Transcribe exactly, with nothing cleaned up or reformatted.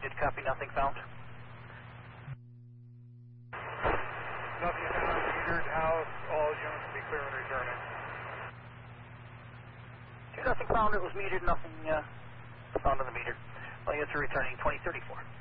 did copy, nothing found. Nothing found, metered house, all units will be clear and returning. Okay, nothing found, it was metered, nothing uh, found on the meter. All units are returning twenty thirty-four.